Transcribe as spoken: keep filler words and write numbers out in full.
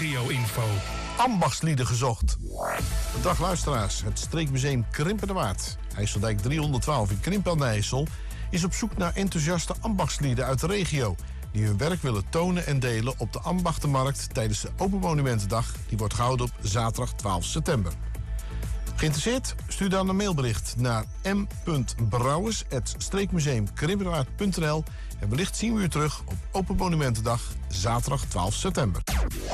regio-info. Ambachtslieden gezocht. Dag luisteraars, het Streekmuseum Krimpenderwaard, IJsseldijk driehonderdtwaalf in Krimpen aan de IJssel, is op zoek naar enthousiaste ambachtslieden uit de regio die hun werk willen tonen en delen op de Ambachtenmarkt tijdens de Open Monumentendag, die wordt gehouden op zaterdag twaalf september. Geïnteresseerd? Stuur dan een mailbericht naar m punt brouwers apenstaartje streekmuseum krimpenderwaard punt n l en wellicht zien we u terug op Open Monumentendag, zaterdag twaalf september.